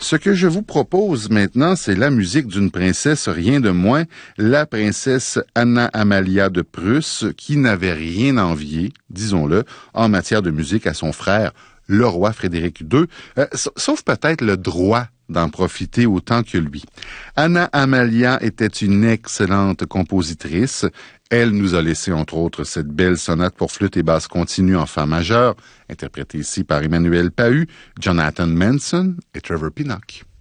Ce que je vous propose maintenant, c'est la musique d'une princesse, rien de moins, la princesse Anna Amalia de Prusse, qui n'avait rien envié, disons-le, en matière de musique à son frère, le roi Frédéric II, sauf peut-être le droit d'en profiter autant que lui. Anna Amalia était une excellente compositrice. Elle nous a laissé, entre autres, cette belle sonate pour flûte et basse continue en fa majeur, interprétée ici par Emmanuel Pahud, Jonathan Manson et Trevor Pinnock.